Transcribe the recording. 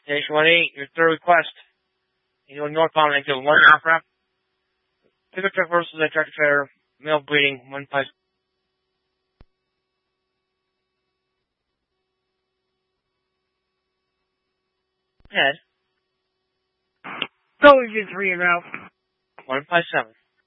Station 1-8, your third request. You know, northbound exit 1.5 ramp. Pickup truck versus a tractor trailer, male breeding, 1.5. Head. Go engine 3 en route. 157.